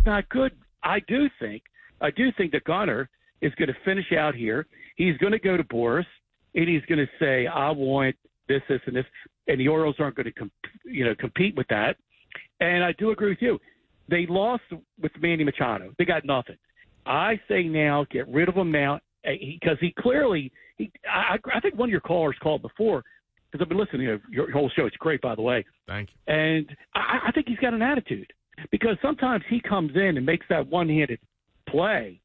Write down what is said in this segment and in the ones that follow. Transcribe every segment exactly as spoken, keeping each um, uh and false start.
not good. I do think, I do think that Gunnar is going to finish out here. He's going to go to Boris, and he's going to say, I want this, this, and this, and the Orioles aren't going to, comp- you know, compete with that. And I do agree with you. They lost with Manny Machado. They got nothing. I say now, get rid of him now, because he, he clearly, he, I, I think one of your callers called before, because I've been listening to your whole show. It's great, by the way. Thank you. And I, I think he's got an attitude, because sometimes he comes in and makes that one-handed play.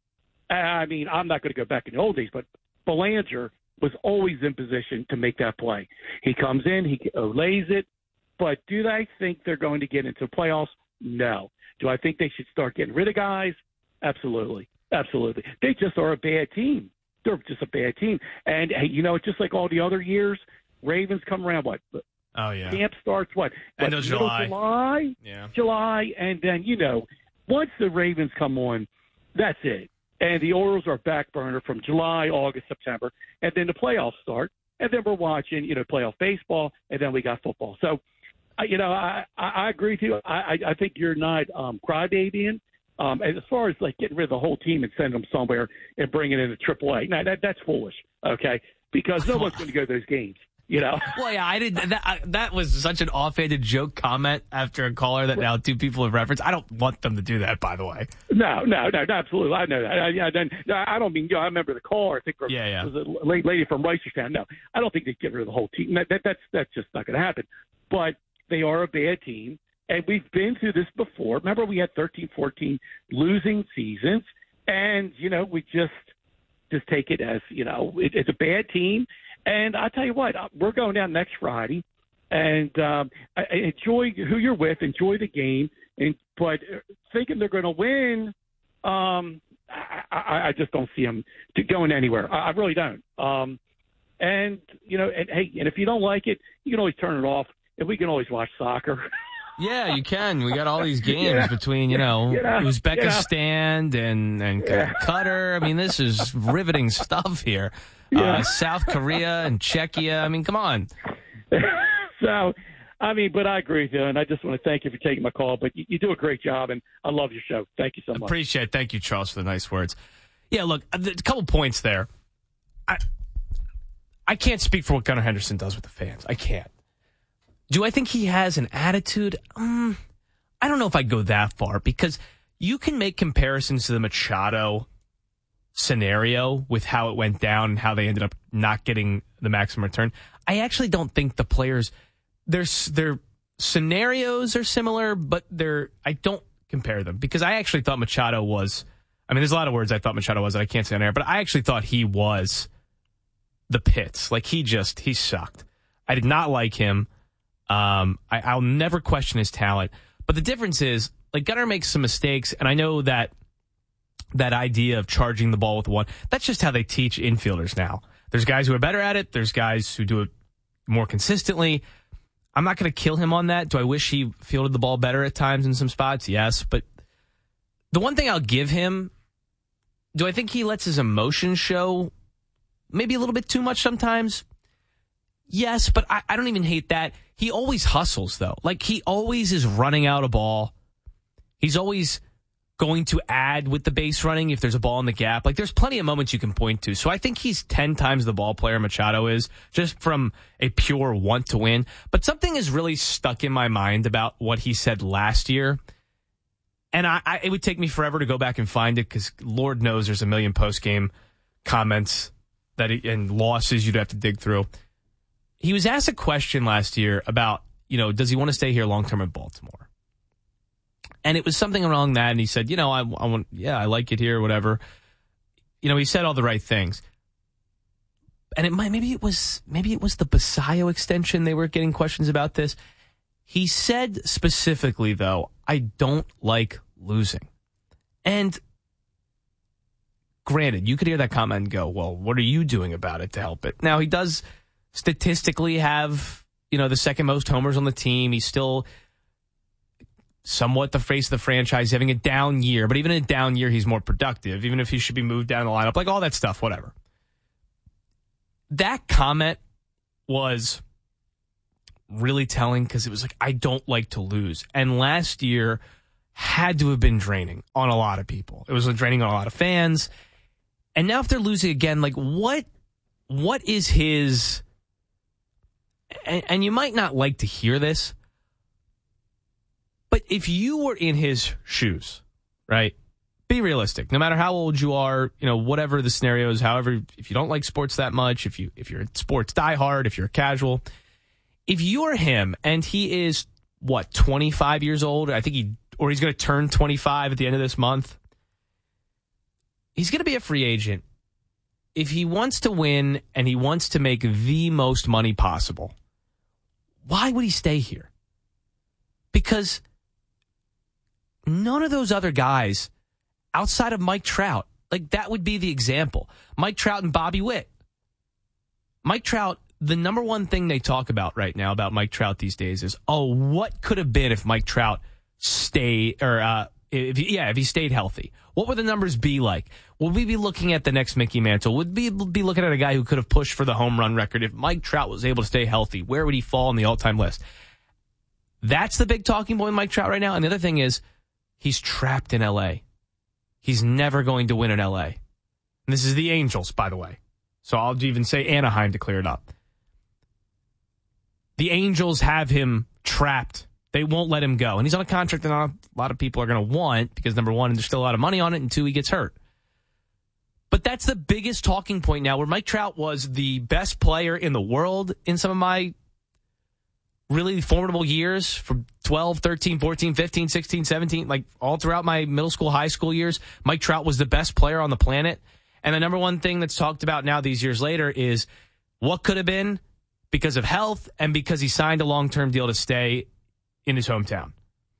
I mean, I'm not going to go back in the old days, but Belanger was always in position to make that play. He comes in, he lays it, but do I think they're going to get into playoffs? No. Do I think they should start getting rid of guys? Absolutely. Absolutely. They just are a bad team. They're just a bad team. And, hey, you know, just like all the other years, Ravens come around, what? Oh, yeah. Camp starts, what? End of July. July? Yeah. July, and then, you know, once the Ravens come on, that's it. And the Orioles are back burner from July, August, September, and then the playoffs start, and then we're watching, you know, playoff baseball, and then we got football. So, uh, you know, I, I, I agree with you. I, I, I think you're not um, crybabying. Um, as far as, like, getting rid of the whole team and sending them somewhere and bringing in a triple A, now, that, that's foolish, okay, because no one's going to go to those games. You know? Well, yeah, I didn't. That, that was such an offhanded joke comment after a caller that now two people have referenced. I don't want them to do that, by the way. No, no, no, no absolutely. I know that. I, I, then, I don't mean, you know, I remember the caller, I think, from, yeah, yeah. was a lady from Reisterstown. No, I don't think they get rid of the whole team. That, that, that's, that's just not going to happen. But they are a bad team, and we've been through this before. Remember, we had thirteen, fourteen losing seasons, and, you know, we just just take it as, you know, it, it's a bad team. And I'll tell you what, we're going down next Friday, and um, enjoy who you're with, enjoy the game. And but thinking they're going to win, um, I, I, I just don't see them going anywhere. I, I really don't. Um, and you know, and hey, and if you don't like it, you can always turn it off, and we can always watch soccer. Yeah, you can. We got all these games yeah. between, you know, you know Uzbekistan yeah. and, and yeah. Qatar. I mean, this is riveting stuff here. Yeah. Uh, South Korea and Czechia. I mean, come on. So, I mean, but I agree with you, and I just want to thank you for taking my call. But you, you do a great job, and I love your show. Thank you so much. Appreciate it. Thank you, Charles, for the nice words. Yeah, look, a couple points there. I, I can't speak for what Gunnar Henderson does with the fans. I can't. Do I think he has an attitude? Um, I don't know if I'd go that far, because you can make comparisons to the Machado scenario with how it went down and how they ended up not getting the maximum return. I actually don't think the players, their, their scenarios are similar, but they're, I don't compare them, because I actually thought Machado was, I mean, there's a lot of words I thought Machado was that I can't say on air, but I actually thought he was the pits. Like, he just, he sucked. I did not like him. Um, I, I'll never question his talent. But the difference is, like, Gunnar makes some mistakes, and I know that that idea of charging the ball with one, that's just how they teach infielders now. There's guys who are better at it. There's guys who do it more consistently. I'm not going to kill him on that. Do I wish he fielded the ball better at times in some spots? Yes. But the one thing I'll give him, do I think he lets his emotions show maybe a little bit too much sometimes? Yes, but I, I don't even hate that. He always hustles, though. Like, he always is running out a ball. He's always going to add with the base running if there's a ball in the gap. Like, there's plenty of moments you can point to. So I think he's ten times the ball player Machado is, just from a pure want to win. But something is really stuck in my mind about what he said last year. And I, I it would take me forever to go back and find it, because Lord knows there's a million post-game comments that he, and losses you'd have to dig through. He was asked a question last year about, you know, does he want to stay here long-term in Baltimore? And it was something along that, and he said, you know, I, I want, yeah, I like it here, whatever. You know, he said all the right things. And it might, maybe it was, maybe it was the Basayo extension. They were getting questions about this. He said specifically, though, I don't like losing. And granted, you could hear that comment and go, well, what are you doing about it to help it? Now, he does statistically have, you know, the second most homers on the team. He's still somewhat the face of the franchise, having a down year. But even in a down year, he's more productive, even if he should be moved down the lineup, like all that stuff, whatever. That comment was really telling, because it was like, I don't like to lose. And last year, had to have been draining on a lot of people. It was draining on a lot of fans. And now if they're losing again, like what, what is his, and, and you might not like to hear this, but if you were in his shoes, right? Be realistic. No matter how old you are, you know, whatever the scenario is, however, if you don't like sports that much, if you if you're a sports diehard, if you're a casual, if you're him and he is what, twenty-five years old, I think he or he's going to turn twenty-five at the end of this month. He's going to be a free agent. If he wants to win and he wants to make the most money possible, why would he stay here? Because none of those other guys outside of Mike Trout, like that would be the example. Mike Trout and Bobby Witt. Mike Trout, the number one thing they talk about right now about Mike Trout these days is, oh, what could have been if Mike Trout stayed, or uh, if he, yeah, if he stayed healthy? What would the numbers be like? Would we be looking at the next Mickey Mantle? Would we be looking at a guy who could have pushed for the home run record if Mike Trout was able to stay healthy? Where would he fall on the all-time list? That's the big talking point with Mike Trout right now. And the other thing is, he's trapped in L A. He's never going to win in L A. And this is the Angels, by the way. So I'll even say Anaheim to clear it up. The Angels have him trapped. They won't let him go. And he's on a contract that not a lot of people are going to want because, number one, there's still a lot of money on it, and two, he gets hurt. But that's the biggest talking point now, where Mike Trout was the best player in the world in some of my really formidable years from twelve, thirteen, fourteen, fifteen, sixteen, seventeen, like all throughout my middle school, high school years. Mike Trout was the best player on the planet. And the number one thing that's talked about now these years later is what could have been because of health and because he signed a long-term deal to stay in his hometown.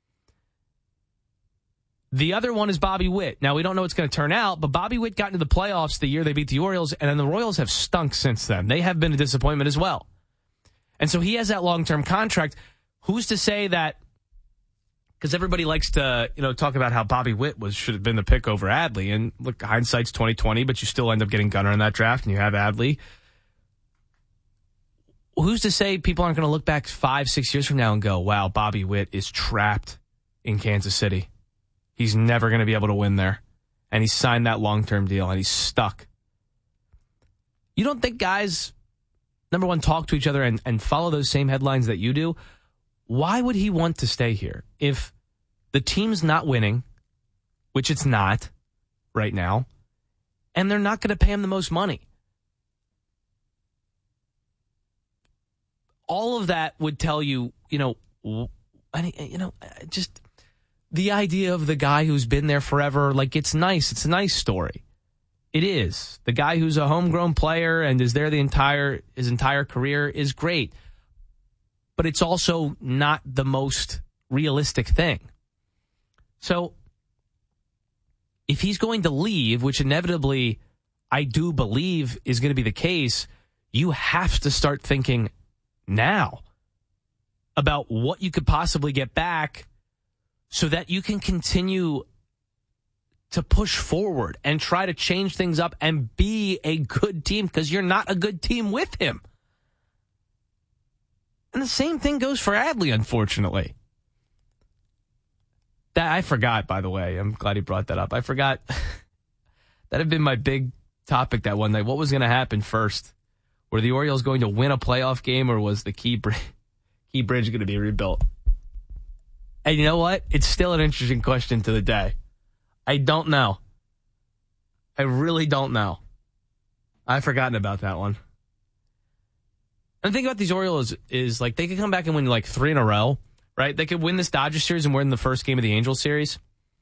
The other one is Bobby Witt. Now, we don't know what's going to turn out, but Bobby Witt got into the playoffs the year they beat the Orioles, and then the Royals have stunk since then. They have been a disappointment as well. And so he has that long-term contract. Who's to say that, because everybody likes to, you know, talk about how Bobby Witt was should have been the pick over Adley. And look, hindsight's twenty twenty, but you still end up getting Gunnar in that draft, and you have Adley. Who's to say people aren't going to look back five, six years from now and go, wow, Bobby Witt is trapped in Kansas City. He's never going to be able to win there. And he signed that long-term deal, and he's stuck. You don't think guys, number one, talk to each other and, and follow those same headlines that you do? Why would he want to stay here? If the team's not winning, which it's not right now, and they're not going to pay him the most money. All of that would tell you, you know, you know, just the idea of the guy who's been there forever, like it's nice. It's a nice story. It is. The guy who's a homegrown player and is there the entire his entire career is great. But it's also not the most realistic thing. So if he's going to leave, which inevitably I do believe is going to be the case, you have to start thinking now about what you could possibly get back so that you can continue to push forward and try to change things up and be a good team, because you're not a good team with him. And the same thing goes for Adley, unfortunately. That I forgot, by the way. I'm glad he brought that up. I forgot. That had been my big topic that one night. What was going to happen first? Were the Orioles going to win a playoff game, or was the Key, Br- Key Bridge going to be rebuilt? And you know what? It's still an interesting question to the day. I don't know. I really don't know. I've forgotten about that one. And the thing about these Orioles is, like, they could come back and win, like, three in a row, right? They could win this Dodgers series and win the first game of the Angels series.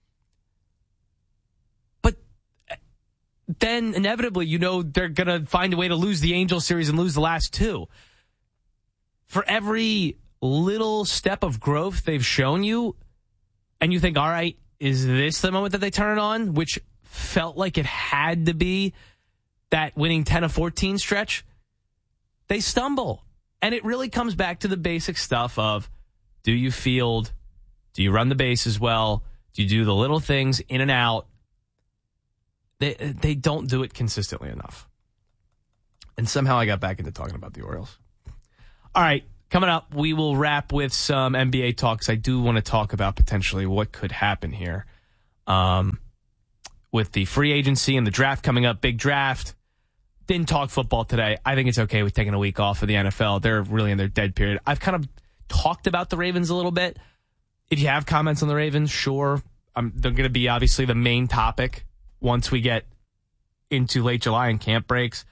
But then, inevitably, you know they're going to find a way to lose the Angels series and lose the last two. For every little step of growth they've shown you, and you think, all right, is this the moment that they turn it on? Which felt like it had to be that winning ten of fourteen stretch. They stumble. And it really comes back to the basic stuff of, do you field? Do you run the bases well? Do you do the little things in and out? They they don't do it consistently enough. And somehow I got back into talking about the Orioles. All right, Coming up, we will wrap with some N B A talk, because I do want to talk about potentially what could happen here. Um, with the free agency and the draft coming up, big draft. Didn't talk football today. I think it's okay with taking a week off of the N F L. They're really in their dead period. I've kind of talked about the Ravens a little bit. If you have comments on the Ravens, sure. Um, they're going to be obviously the main topic once we get into late July and camp breaks.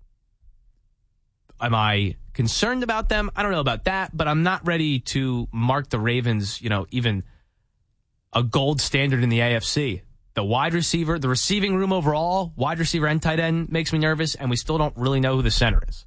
Am I concerned about them? I don't know about that, but I'm not ready to mark the Ravens, you know, even a gold standard in the A F C. The wide receiver, the receiving room overall, wide receiver and tight end makes me nervous, and we still don't really know who the center is.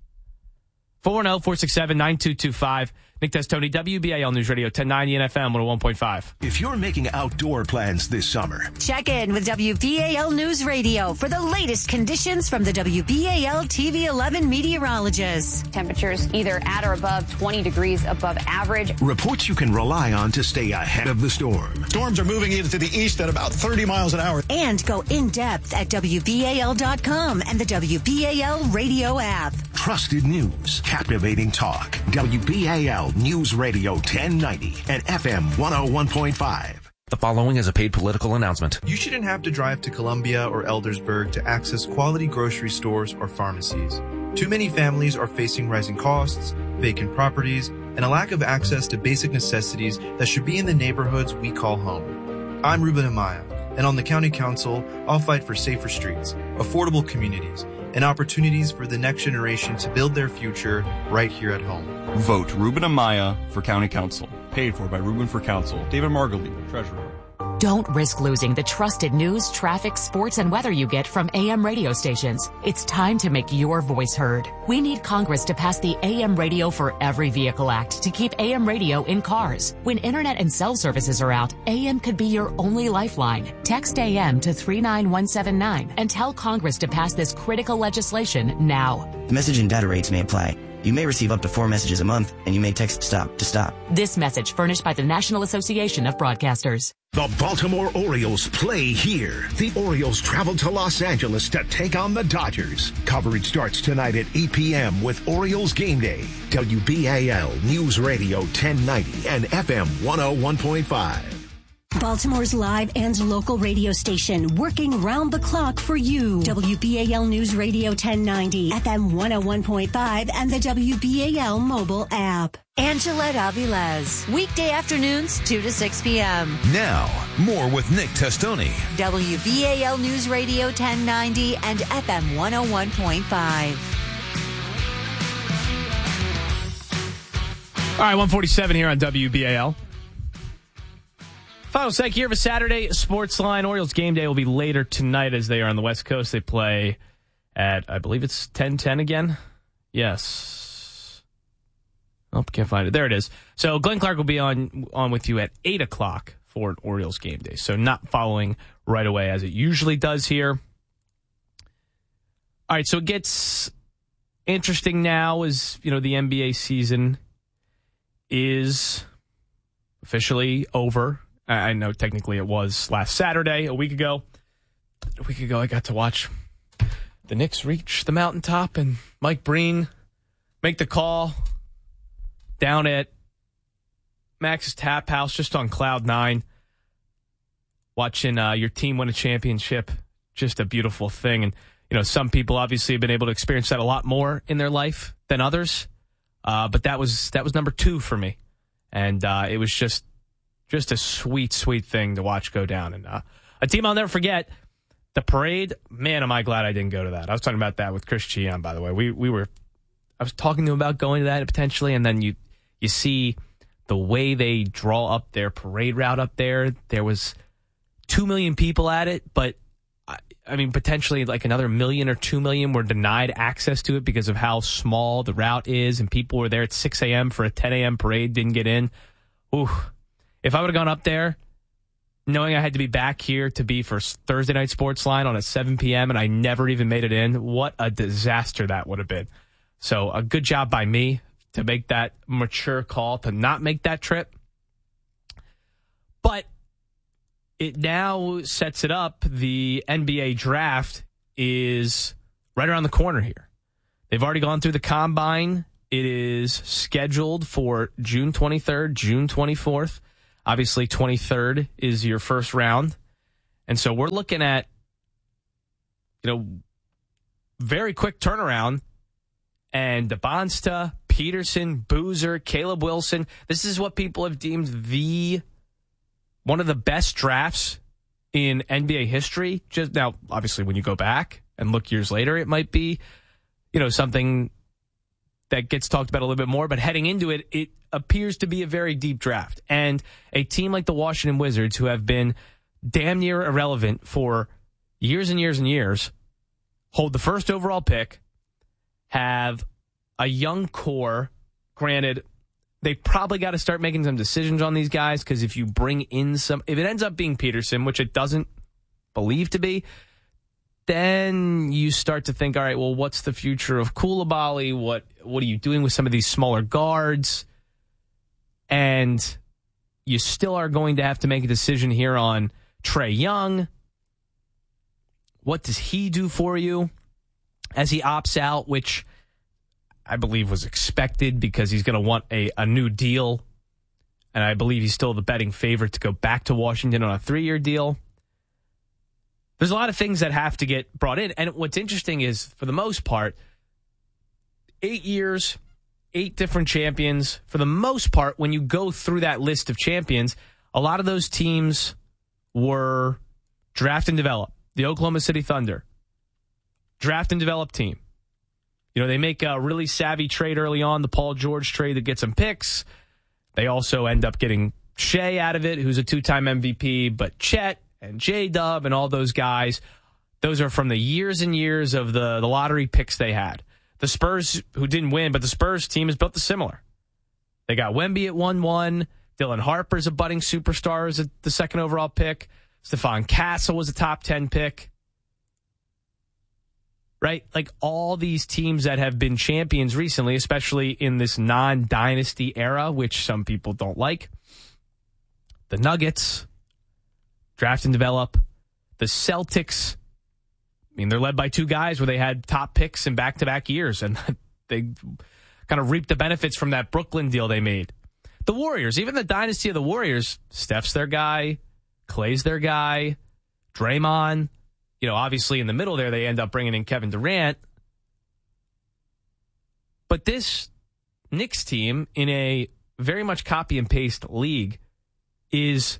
four one zero, four six seven, nine two two five. Nick Testoni, W B A L News Radio, ten ninety and F M one oh one point five. If you're making outdoor plans this summer, check in with W B A L News Radio for the latest conditions from the W B A L T V eleven meteorologists. Temperatures either at or above twenty degrees above average. Reports you can rely on to stay ahead of the storm. Storms are moving into the east at about thirty miles an hour. And go in depth at W B A L dot com and the W B A L radio app. Trusted news, captivating talk. W B A L News Radio ten ninety and F M one oh one point five. The following is a paid political announcement. You shouldn't have to drive to Columbia or Eldersburg to access quality grocery stores or pharmacies. Too many families are facing rising costs, vacant properties, and a lack of access to basic necessities that should be in the neighborhoods we call home. I'm Ruben Amaya, and on the County Council, I'll fight for safer streets, affordable communities, and opportunities for the next generation to build their future right here at home. Vote Ruben Amaya for County Council. Paid for by Ruben for Council. David Margulies, Treasurer. Don't risk losing the trusted news, traffic, sports, and weather you get from A M radio stations. It's time to make your voice heard. We need Congress to pass the A M Radio for Every Vehicle Act to keep A M radio in cars. When internet and cell services are out, A M could be your only lifeline. Text A M to three nine one seven nine and tell Congress to pass this critical legislation now. The message and data rates may apply. You may receive up to four messages a month, and you may text STOP to stop. This message furnished by the National Association of Broadcasters. The Baltimore Orioles play here. The Orioles travel to Los Angeles to take on the Dodgers. Coverage starts tonight at eight p.m. with Orioles Game Day. W B A L News Radio ten ninety and F M one oh one point five. Baltimore's live and local radio station, working round the clock for you. W B A L News Radio ten ninety, F M one oh one point five, and the W B A L mobile app. Angela Avilés, weekday afternoons, two to six p.m. Now, more with Nick Testoni. W B A L News Radio ten ninety and F M one oh one point five. All right, one forty-seven here on W B A L. Final segment here of a Saturday Sports Line. Orioles game day will be later tonight as they are on the West Coast. They play at, I believe it's ten ten again. Yes. Oh, can't find it. There it is. So Glenn Clark will be on on with you at eight o'clock for an Orioles game day. So not following right away as it usually does here. All right, so it gets interesting now as, you know, the N B A season is officially over. I know technically it was last Saturday, a week ago. A week ago, I got to watch the Knicks reach the mountaintop and Mike Breen make the call down at Max's Tap House, just on cloud nine. Watching uh, your team win a championship, just a beautiful thing. And, you know, some people obviously have been able to experience that a lot more in their life than others. Uh, but that was that was number two for me. And uh, it was just Just a sweet, sweet thing to watch go down. And uh, a team I'll never forget, the parade. Man, am I glad I didn't go to that. I was talking about that with Chris Gian, by the way. We we were, I was talking to him about going to that potentially, and then you you see the way they draw up their parade route up there. There was two million people at it, but I, I mean potentially like another million or two million were denied access to it because of how small the route is, and people were there at six a.m. for a ten a.m. parade, didn't get in. Ooh. If I would have gone up there knowing I had to be back here to be for Thursday Night Sports Line on at seven p.m. and I never even made it in, what a disaster that would have been. So a good job by me to make that mature call to not make that trip. But it now sets it up. The N B A draft is right around the corner here. They've already gone through the combine It is scheduled for June twenty-third, June twenty-fourth. Obviously, twenty-third is your first round. And so we're looking at, you know, very quick turnaround. And DeBonsta, Peterson, Boozer, Caleb Wilson. This is what people have deemed the one of the best drafts in N B A history. Just now, obviously, when you go back and look years later, it might be, you know, something that gets talked about a little bit more. But heading into it, it appears to be a very deep draft. And a team like the Washington Wizards, who have been damn near irrelevant for years and years and years, hold the first overall pick, have a young core. Granted, they probably got to start making some decisions on these guys, because if you bring in some, if it ends up being Peterson, which it doesn't believe to be, then you start to think, all right, well, what's the future of Coulibaly? What what are you doing with some of these smaller guards? And you still are going to have to make a decision here on Trae Young. What does he do for you as he opts out, which I believe was expected because he's going to want a, a new deal. And I believe he's still the betting favorite to go back to Washington on a three-year deal. There's a lot of things that have to get brought in. And what's interesting is, for the most part, eight years, eight different champions. For the most part, when you go through that list of champions, a lot of those teams were draft and develop. The Oklahoma City Thunder, draft and develop team. You know, they make a really savvy trade early on, the Paul George trade that gets some picks. They also end up getting Shea out of it, who's a two-time M V P, but Chet and J-Dub and all those guys, those are from the years and years of the, the lottery picks they had. The Spurs, who didn't win, but the Spurs team is built similar. They got Wemby at one one. Dylan Harper's a budding superstar as a, the second overall pick. Stephon Castle was a top ten pick. Right? Like all these teams that have been champions recently, especially in this non-dynasty era, which some people don't like. The Nuggets, draft and develop. The Celtics, I mean, they're led by two guys where they had top picks in back-to-back years, and they kind of reaped the benefits from that Brooklyn deal they made. The Warriors, even the dynasty of the Warriors, Steph's their guy, Clay's their guy, Draymond. You know, obviously in the middle there, they end up bringing in Kevin Durant. But this Knicks team, in a very much copy and paste league, is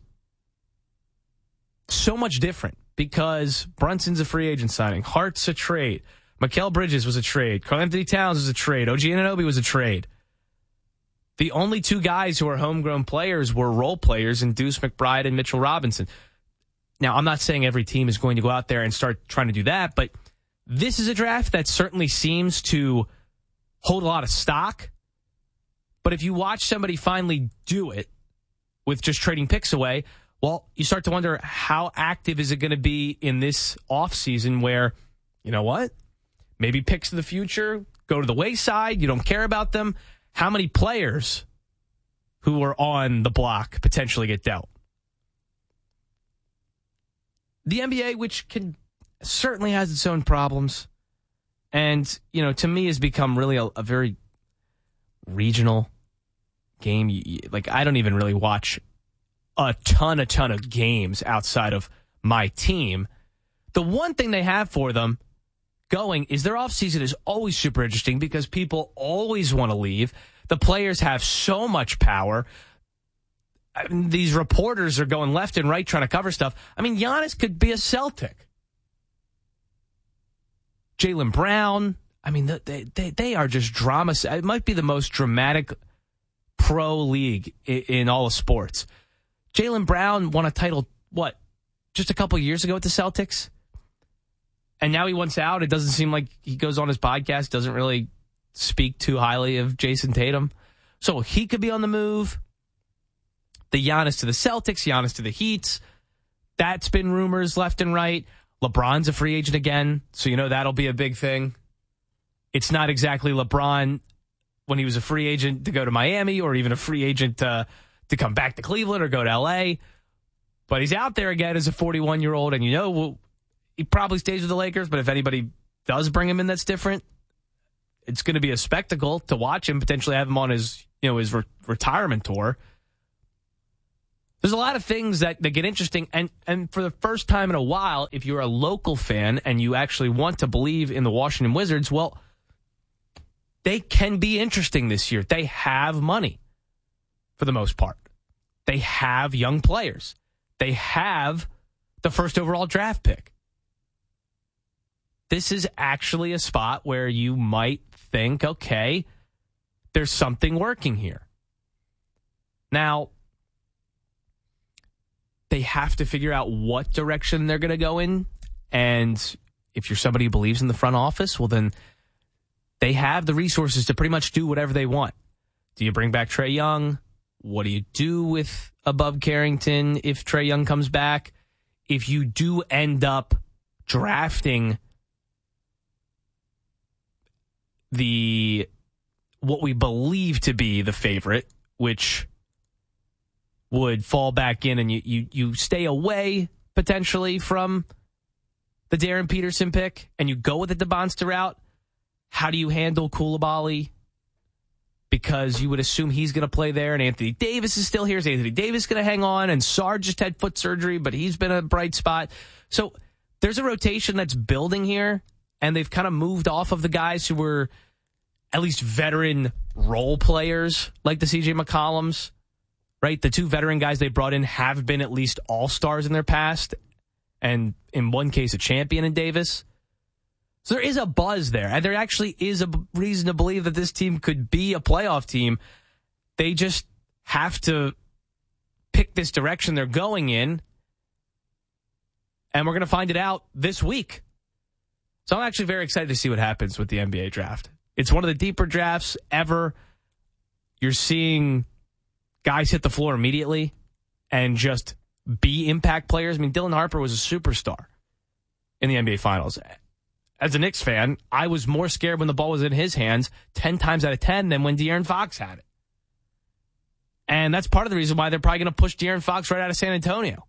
so much different because Brunson's a free agent signing. Hart's a trade. Mikal Bridges was a trade. Karl-Anthony Towns was a trade. O G Anunoby was a trade. The only two guys who are homegrown players were role players in Deuce McBride and Mitchell Robinson. Now, I'm not saying every team is going to go out there and start trying to do that, but this is a draft that certainly seems to hold a lot of stock. But if you watch somebody finally do it with just trading picks away, well, you start to wonder, how active is it going to be in this offseason where, you know what, maybe picks of the future go to the wayside, you don't care about them. How many players who are on the block potentially get dealt? The N B A, which can certainly has its own problems, and, you know, to me has become really a, a very regional game. Like, I don't even really watch a ton, a ton of games outside of my team. The one thing they have for them going is their offseason is always super interesting because people always want to leave. The players have so much power. I mean, these reporters are going left and right trying to cover stuff. I mean, Giannis could be a Celtic. Jaylen Brown. I mean, they, they, they are just drama. It might be the most dramatic pro league in, in all of sports. Jaylen Brown won a title, what, just a couple years ago with the Celtics? And now he wants out. It doesn't seem like he goes on his podcast, doesn't really speak too highly of Jason Tatum. So he could be on the move. The Giannis to the Celtics, Giannis to the Heat. That's been rumors left and right. LeBron's a free agent again, so you know that'll be a big thing. It's not exactly LeBron when he was a free agent to go to Miami or even a free agent to, to come back to Cleveland or go to L A. But he's out there again as a forty-one-year-old, and you know he probably stays with the Lakers, but if anybody does bring him in that's different, It's going to be a spectacle to watch him, potentially have him on his, you know, his re- retirement tour. There's a lot of things that, that get interesting. And, and for the first time in a while, if you're a local fan and you actually want to believe in the Washington Wizards, well, they can be interesting this year. They have money for the most part. They have young players. They have the first overall draft pick. This is actually a spot where you might think, okay, there's something working here. Now, they have to figure out what direction they're going to go in. And if you're somebody who believes in the front office, well, then they have the resources to pretty much do whatever they want. Do you bring back Trae Young? What do you do with Above Carrington if Trae Young comes back? If you do end up drafting the what we believe to be the favorite, which would fall back in and you, you, you stay away potentially from the Darren Peterson pick and you go with the DeMonster route, how do you handle Coulibaly? Because you would assume he's going to play there, and Anthony Davis is still here. Is Anthony Davis going to hang on? And Sarge just had foot surgery, but he's been a bright spot. So there's a rotation that's building here, and they've kind of moved off of the guys who were at least veteran role players, like the C J McCollums, right? The two veteran guys they brought in have been at least all-stars in their past, and in one case, a champion in Davis. So there is a buzz there, and there actually is a reason to believe that this team could be a playoff team. They just have to pick this direction they're going in, and we're going to find it out this week. So I'm actually very excited to see what happens with the N B A draft. It's one of the deeper drafts ever. You're seeing guys hit the floor immediately and just be impact players. I mean, Dylan Harper was a superstar in the N B A Finals. As a Knicks fan, I was more scared when the ball was in his hands ten times out of ten than when De'Aaron Fox had it. And that's part of the reason why they're probably going to push De'Aaron Fox right out of San Antonio.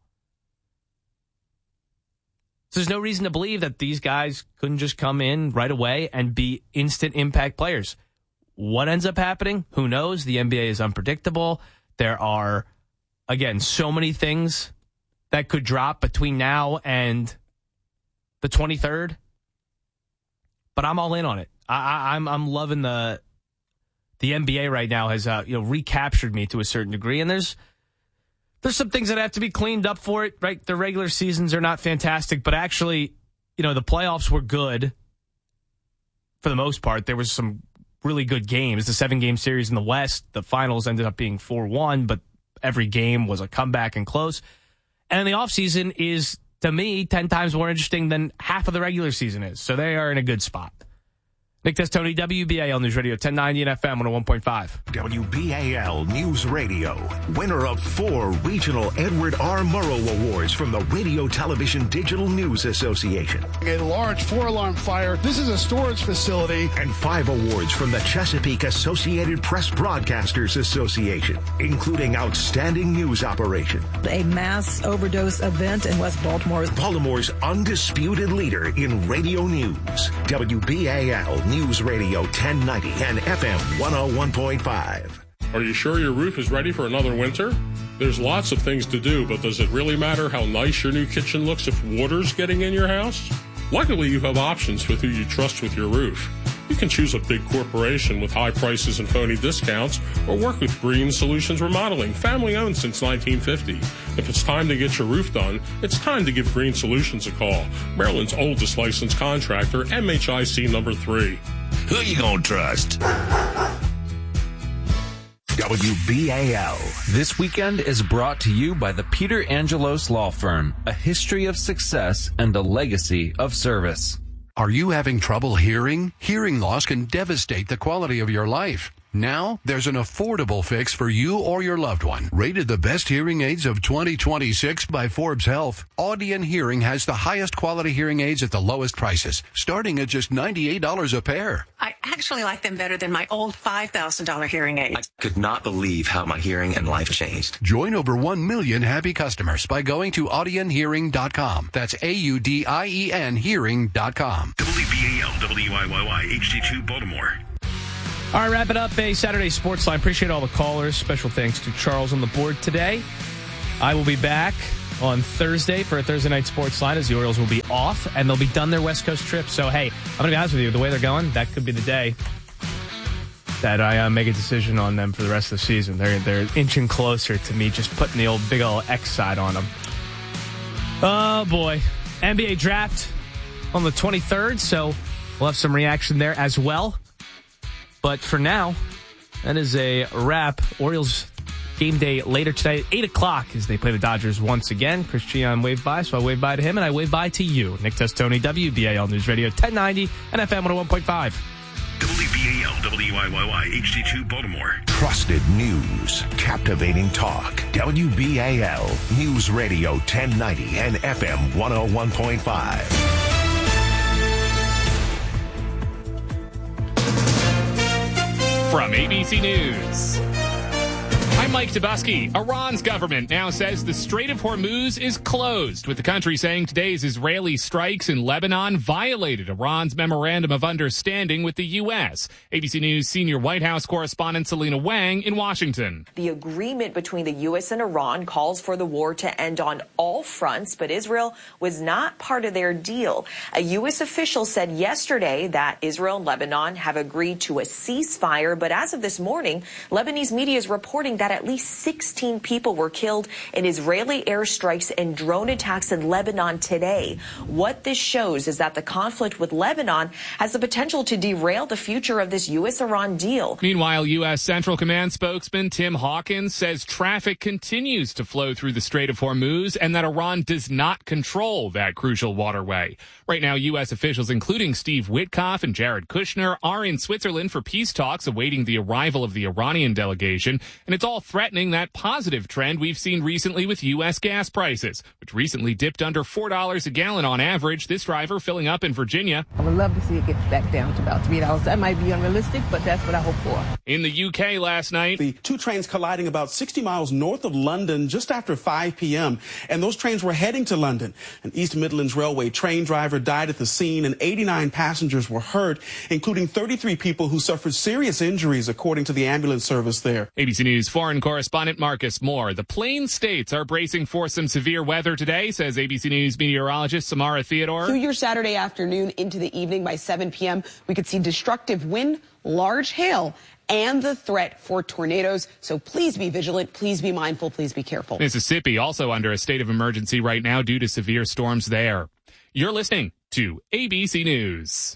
So there's no reason to believe that these guys couldn't just come in right away and be instant impact players. What ends up happening? Who knows? The N B A is unpredictable. There are, again, so many things that could drop between now and the twenty-third. But I'm all in on it. I, I, I'm I'm loving the the N B A right now has uh, you know recaptured me to a certain degree, and there's there's some things that have to be cleaned up for it. Right, the regular seasons are not fantastic, but actually, you know, the playoffs were good for the most part. There was some really good games. The seven game series in the West, the finals ended up being four one, but every game was a comeback and close. And the offseason is, to me, ten times more interesting than half of the regular season is. So they are in a good spot. Nick Testoni, W B A L News Radio, ten ninety and F M one oh one point five. W B A L News Radio, winner of four regional Edward R. Murrow Awards from the Radio Television Digital News Association. A large four-alarm fire. This is a storage facility. And five awards from the Chesapeake Associated Press Broadcasters Association, including Outstanding News Operation. A mass overdose event in West Baltimore. Baltimore's undisputed leader in radio news. W B A L News Radio ten ninety and F M one oh one point five. Are you sure your roof is ready for another winter? There's lots of things to do, but does it really matter how nice your new kitchen looks if water's getting in your house? Luckily, you have options with who you trust with your roof. You can choose a big corporation with high prices and phony discounts, or work with Green Solutions Remodeling, family owned since nineteen fifty. If it's time to get your roof done, it's time to give Green Solutions a call. Maryland's oldest licensed contractor, M H I C number three. Who you gonna trust? W B A L. This weekend is brought to you by the Peter Angelos Law Firm, a history of success and a legacy of service. Are you having trouble hearing? Hearing loss can devastate the quality of your life. Now, there's an affordable fix for you or your loved one. Rated the best hearing aids of twenty twenty-six by Forbes Health, Audion Hearing has the highest quality hearing aids at the lowest prices, starting at just ninety-eight dollars a pair. I actually like them better than my old five thousand dollars hearing aids. I could not believe how my hearing and life changed. Join over one million happy customers by going to audion hearing dot com. That's A U D I E N hearing dot com. W B A L W I Y Y H D two Baltimore. All right, wrap it up. A Saturday Sports Line. Appreciate all the callers. Special thanks to Charles on the board today. I will be back on Thursday for a Thursday night Sports Line as the Orioles will be off and they'll be done their West Coast trip. So, hey, I'm going to be honest with you. The way they're going, that could be the day that I uh, make a decision on them for the rest of the season. They're they're inching closer to me just putting the old big old X side on them. Oh, boy. N B A draft on the twenty-third, so we'll have some reaction there as well. But for now, that is a wrap. Orioles game day later today at eight o'clock as they play the Dodgers once again. Chris Gian waved by, so I waved by to him, and I waved by to you. Nick Testoni, W B A L News Radio ten ninety and F M one oh one point five. W B A L, W I Y Y, H D two Baltimore. Trusted news, captivating talk. W B A L News Radio ten ninety and F M one oh one point five. From A B C News, I'm Mike Dubusky. Iran's government now says the Strait of Hormuz is closed, with the country saying today's Israeli strikes in Lebanon violated Iran's memorandum of understanding with the U S. A B C News senior White House correspondent Selena Wang in Washington. The agreement between the U S and Iran calls for the war to end on all fronts, but Israel was not part of their deal. A U S official said yesterday that Israel and Lebanon have agreed to a ceasefire, but as of this morning, Lebanese media is reporting that at least sixteen people were killed in Israeli airstrikes and drone attacks in Lebanon today. What this shows is that the conflict with Lebanon has the potential to derail the future of this U S Iran deal. Meanwhile, U S Central Command spokesman Tim Hawkins says traffic continues to flow through the Strait of Hormuz and that Iran does not control that crucial waterway. Right now, U S officials, including Steve Witkoff and Jared Kushner, are in Switzerland for peace talks awaiting the arrival of the Iranian delegation, and it's all threatening that positive trend we've seen recently with U S gas prices, which recently dipped under four dollars a gallon on average. This driver filling up in Virginia. I would love to see it get back down to about three dollars. That might be unrealistic, but that's what I hope for. In the U K last night, the two trains colliding about sixty miles north of London just after five p.m., and those trains were heading to London. An East Midlands Railway train driver died at the scene, and eighty-nine passengers were hurt, including thirty-three people who suffered serious injuries, according to the ambulance service there. A B C News foreign correspondent Marcus Moore. The Plain States are bracing for some severe weather today, says A B C News meteorologist Samara Theodore. Through your Saturday afternoon into the evening by seven p.m., we could see destructive wind, large hail, and the threat for tornadoes. So please be vigilant. Please be mindful. Please be careful. Mississippi also under a state of emergency right now due to severe storms there. You're listening to A B C News.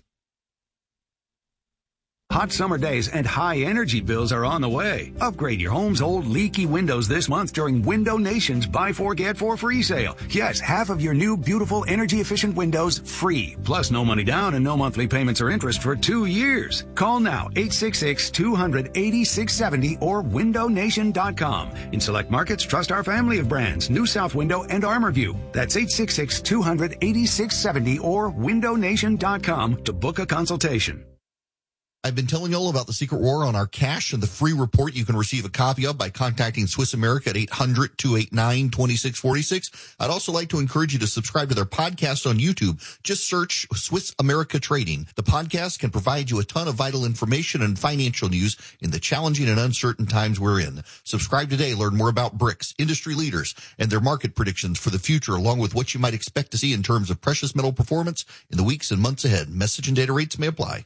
Hot summer days and high energy bills are on the way. Upgrade your home's old leaky windows this month during Window Nation's Buy Four, Get Four free sale. Yes, half of your new, beautiful, energy-efficient windows free. Plus no money down and no monthly payments or interest for two years. Call now, eight six six, two hundred, eighty-six seventy or window nation dot com. In select markets, trust our family of brands, New South Window and ArmorView. That's eight six six, two hundred, eighty-six seventy or window nation dot com to book a consultation. I've been telling you all about the secret war on our cash and the free report you can receive a copy of by contacting Swiss America at eight hundred, two eight nine, two six four six. I'd also like to encourage you to subscribe to their podcast on YouTube. Just search Swiss America Trading. The podcast can provide you a ton of vital information and financial news in the challenging and uncertain times we're in. Subscribe today. Learn more about BRICS, industry leaders, and their market predictions for the future, along with what you might expect to see in terms of precious metal performance in the weeks and months ahead. Message and data rates may apply.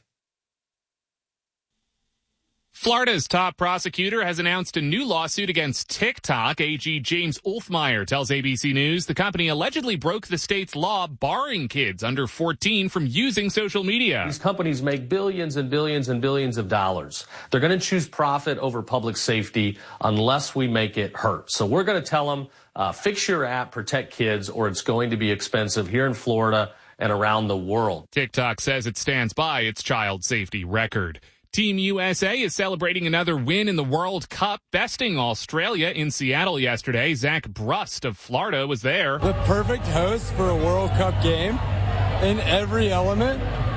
Florida's top prosecutor has announced a new lawsuit against TikTok. A G James Ulfmeyer tells A B C News the company allegedly broke the state's law barring kids under fourteen from using social media. These companies make billions and billions and billions of dollars. They're going to choose profit over public safety unless we make it hurt. So we're going to tell them, uh, fix your app, protect kids, or it's going to be expensive here in Florida and around the world. TikTok says it stands by its child safety record. Team U S A is celebrating another win in the World Cup, besting Australia in Seattle yesterday. Zach Brust of Florida was there. The perfect host for a World Cup game in every element.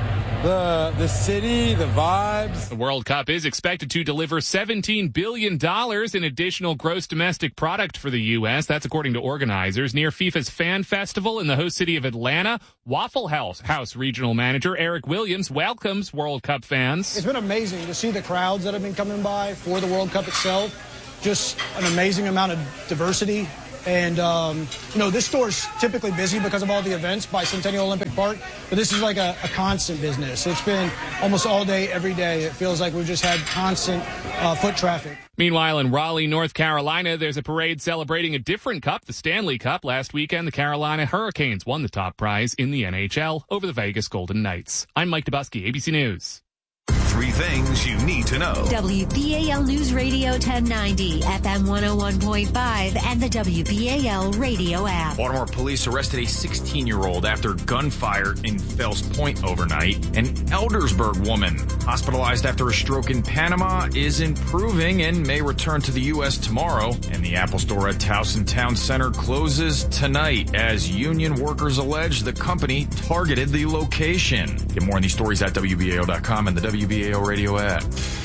The the city, the vibes. The World Cup is expected to deliver seventeen billion dollars in additional gross domestic product for the U S. That's according to organizers. Near FIFA's Fan Festival in the host city of Atlanta, Waffle House, House Regional Manager Eric Williams welcomes World Cup fans. It's been amazing to see the crowds that have been coming by for the World Cup itself. Just an amazing amount of diversity. And, um, you know, this store's typically busy because of all the events by Centennial Olympic Park, but this is like a, a constant business. It's been almost all day, every day. It feels like we've just had constant uh, foot traffic. Meanwhile, in Raleigh, North Carolina, there's a parade celebrating a different cup, the Stanley Cup. Last weekend, the Carolina Hurricanes won the top prize in the N H L over the Vegas Golden Knights. I'm Mike Dubusky, A B C News. Three things you need to know. W B A L News Radio ten ninety, F M one oh one point five, and the W B A L radio app. Baltimore police arrested a sixteen-year-old after gunfire in Fells Point overnight. An Eldersburg woman hospitalized after a stroke in Panama is improving and may return to the U S tomorrow. And the Apple store at Towson Town Center closes tonight as union workers allege the company targeted the location. Get more on these stories at W B A L dot com and the W B A L radio app.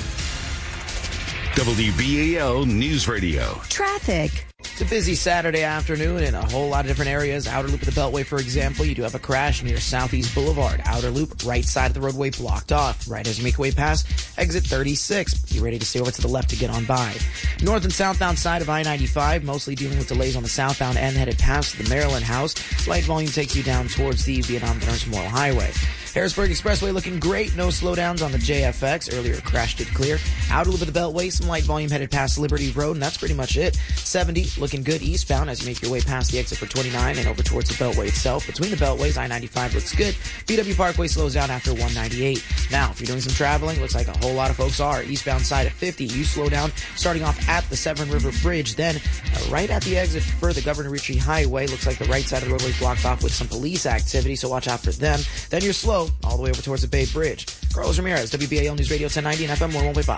W B A L News Radio. Traffic. It's a busy Saturday afternoon in a whole lot of different areas. Outer Loop of the Beltway, for example, you do have a crash near Southeast Boulevard. Outer Loop, right side of the roadway blocked off. Right as you make your way past exit thirty-six. Be ready to stay over to the left to get on by. North and southbound side of I ninety-five, mostly dealing with delays on the southbound end headed past the Maryland House. Light volume takes you down towards the Vietnam Veterans Memorial Highway. Harrisburg Expressway looking great. No slowdowns on the J F X. Earlier crash did clear. Outer Loop of the Beltway, some light volume headed past Liberty Road, and that's pretty much it. seventy looking good eastbound as you make your way past the exit for twenty-nine and over towards the Beltway itself. Between the Beltways, I ninety-five looks good. B W Parkway slows down after one ninety-eight. Now, if you're doing some traveling, looks like a whole lot of folks are. Eastbound side of fifty, you slow down starting off at the Severn River Bridge. Then, uh, right at the exit for the Governor Ritchie Highway, looks like the right side of the roadway is blocked off with some police activity, so watch out for them. Then you're slow all the way over towards the Bay Bridge. Carlos Ramirez, W B A L News Radio ten ninety and F M one oh one point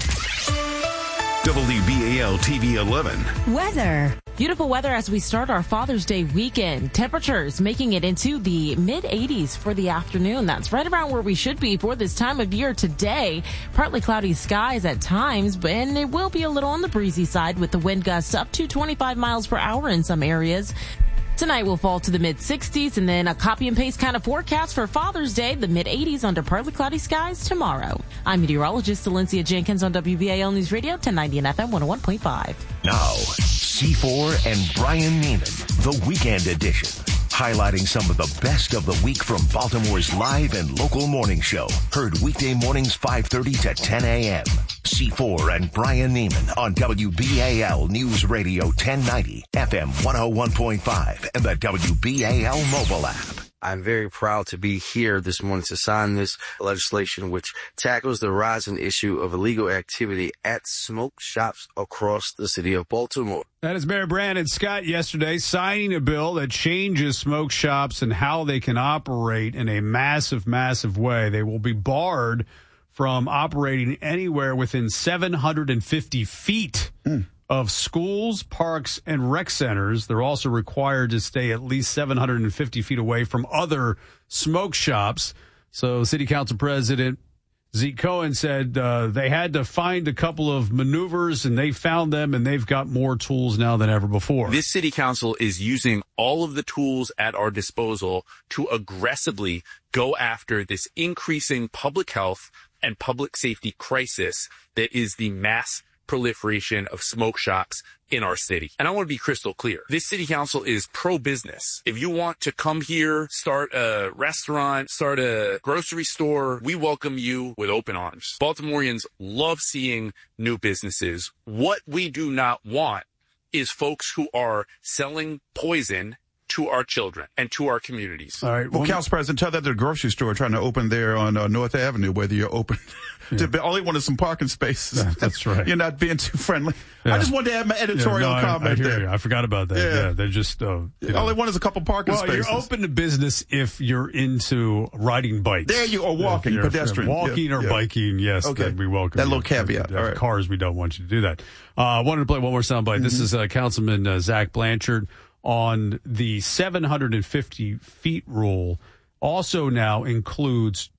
five. W B A L T V eleven. Weather. Beautiful weather as we start our Father's Day weekend. Temperatures making it into the mid eighties for the afternoon. That's right around where we should be for this time of year today. Partly cloudy skies at times, but and it will be a little on the breezy side with the wind gusts up to twenty-five miles per hour in some areas. Tonight will fall to the mid sixties and then a copy and paste kind of forecast for Father's Day, the mid eighties under partly cloudy skies tomorrow. I'm meteorologist Valencia Jenkins on W B A L News Radio ten ninety and F M one oh one point five. Now, C four and Brian Neiman, the weekend edition, highlighting some of the best of the week from Baltimore's live and local morning show. Heard weekday mornings five thirty to ten a.m. C four and Brian Neiman on W B A L News Radio ten ninety, F M one oh one point five, and the W B A L mobile app. I'm very proud to be here this morning to sign this legislation which tackles the rising issue of illegal activity at smoke shops across the city of Baltimore. That is Mayor Brandon Scott yesterday signing a bill that changes smoke shops and how they can operate in a massive, massive way. They will be barred from operating anywhere within seven hundred fifty feet mm. of schools, parks, and rec centers. They're also required to stay at least seven hundred fifty feet away from other smoke shops. So City Council President Zeke Cohen said uh, they had to find a couple of maneuvers, and they found them, and they've got more tools now than ever before. This city council is using all of the tools at our disposal to aggressively go after this increasing public health and public safety crisis that is the mass proliferation of smoke shops in our city. And I want to be crystal clear. This city council is pro-business. If you want to come here, start a restaurant, start a grocery store, we welcome you with open arms. Baltimoreans love seeing new businesses. What we do not want is folks who are selling poison to our children and to our communities. All right. Well, Council President, tell that to the grocery store trying to open there on uh, North Avenue, whether you're open yeah. to be, all they want is some parking spaces. Yeah, that's right. You're not being too friendly. Yeah. I just wanted to add my editorial yeah, no, comment I, I hear there. You. I forgot about that. Yeah. yeah they're just, uh, you all know. they want is a couple parking well, spaces. You're open to business if you're into riding bikes. There you are, walking, yeah, pedestrian. Walking yeah. or yeah. biking, yes, okay. that we welcome. That you. little caveat. All right. Cars, we don't want you to do that. I uh, wanted to play one more soundbite. Mm-hmm. This is uh, Councilman uh, Zach Blanchard on the seven hundred fifty feet rule. Also now includes